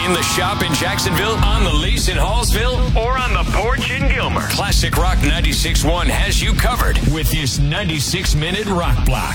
in the shop in Jacksonville, on the lease in Hallsville, or on the porch in Gilmer, Classic Rock 96.1 has you covered with this 96-minute rock block.